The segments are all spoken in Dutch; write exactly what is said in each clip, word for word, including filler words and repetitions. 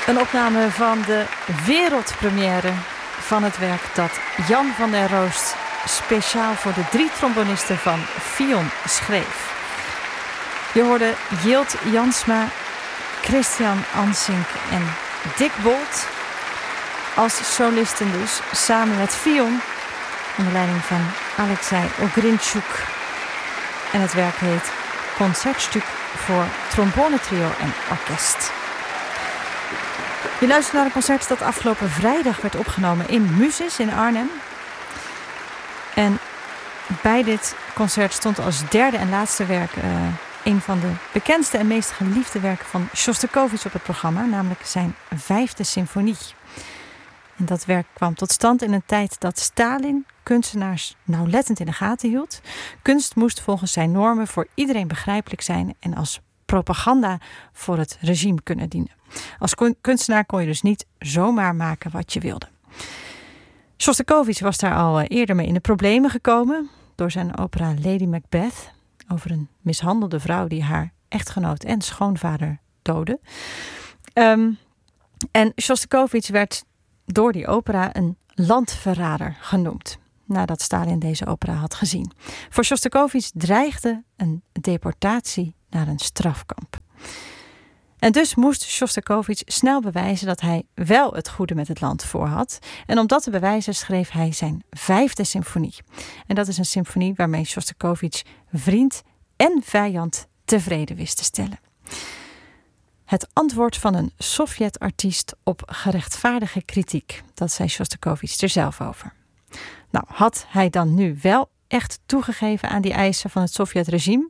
Een opname van de wereldpremière van het werk dat Jan van der Roost speciaal voor de drie trombonisten van Fion schreef. Je hoorde Jilt Jansma, Christian Ansink en Dick Bolt als solisten dus, samen met Fion onder leiding van Alexei Ogrinchuk. En het werk heet Concertstuk voor trombonetrio en orkest. Je luistert naar een concert dat afgelopen vrijdag werd opgenomen in Musis in Arnhem. En bij dit concert stond als derde en laatste werk uh, een van de bekendste en meest geliefde werken van Sjostakovich op het programma, namelijk zijn vijfde symfonie. En dat werk kwam tot stand in een tijd dat Stalin kunstenaars nauwlettend in de gaten hield. Kunst moest volgens zijn normen voor iedereen begrijpelijk zijn en als propaganda voor het regime kunnen dienen. Als kunstenaar kon je dus niet zomaar maken wat je wilde. Sjostakovich was daar al eerder mee in de problemen gekomen door zijn opera Lady Macbeth over een mishandelde vrouw die haar echtgenoot en schoonvader doodde. Um, en Sjostakovich werd door die opera een landverrader genoemd, nadat Stalin deze opera had gezien. Voor Sjostakovich dreigde een deportatie naar een strafkamp. En dus moest Sjostakovich snel bewijzen dat hij wel het goede met het land voor had. En om dat te bewijzen schreef hij zijn vijfde symfonie. En dat is een symfonie waarmee Sjostakovich vriend en vijand tevreden wist te stellen. Het antwoord van een Sovjet-artiest op gerechtvaardige kritiek. Dat zei Sjostakovich er zelf over. Nou, had hij dan nu wel echt toegegeven aan die eisen van het Sovjet-regime?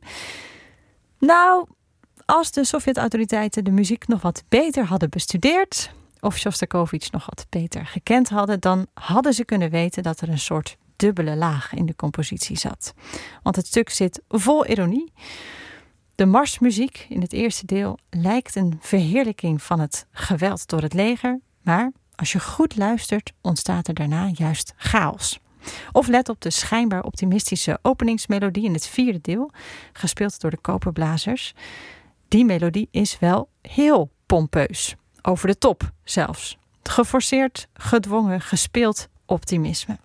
Nou, als de Sovjet-autoriteiten de muziek nog wat beter hadden bestudeerd, of Sjostakovich nog wat beter gekend hadden, dan hadden ze kunnen weten dat er een soort dubbele laag in de compositie zat. Want het stuk zit vol ironie. De marsmuziek in het eerste deel lijkt een verheerlijking van het geweld door het leger, maar als je goed luistert ontstaat er daarna juist chaos. Of let op de schijnbaar optimistische openingsmelodie in het vierde deel, gespeeld door de koperblazers. Die melodie is wel heel pompeus, over de top zelfs. Geforceerd, gedwongen, gespeeld optimisme.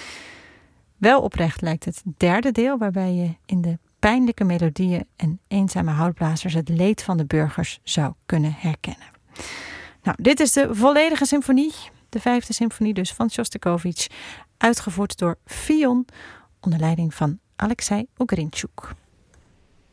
Wel oprecht lijkt het derde deel, waarbij je in de pijnlijke melodieën en eenzame houtblazers het leed van de burgers zou kunnen herkennen. Nou, dit is de volledige symfonie, de vijfde symfonie dus van Sjostakovich, uitgevoerd door Fion onder leiding van Alexei Ogrinchuk.